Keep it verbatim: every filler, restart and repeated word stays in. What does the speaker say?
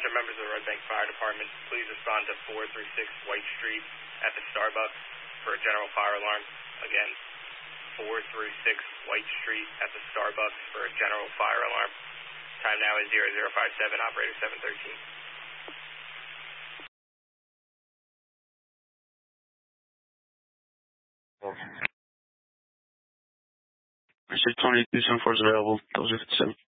Attention members of the Red Bank Fire Department, please respond to four three six White Street at the Starbucks for a general fire alarm. Again, four three six White Street at the Starbucks for a general fire alarm. Time now is zero zero five seven, operator seven thirteen. I said twenty-two seven four is available. Those are seven.